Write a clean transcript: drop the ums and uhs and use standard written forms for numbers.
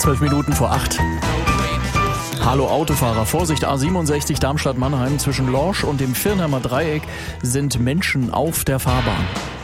7:12. Hallo Autofahrer, Vorsicht, A67 Darmstadt-Mannheim, zwischen Lorsch und dem Virnheimer Dreieck sind Menschen auf der Fahrbahn.